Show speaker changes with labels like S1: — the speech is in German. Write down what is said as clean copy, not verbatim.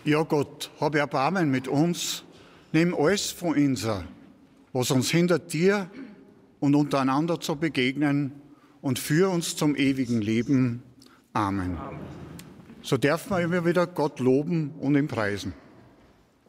S1: Ja Gott, hab Erbarmen mit uns, nimm alles von uns, was uns hindert, dir und untereinander zu begegnen, und führ uns zum ewigen Leben. Amen. So dürfen wir immer wieder Gott loben und ihn preisen.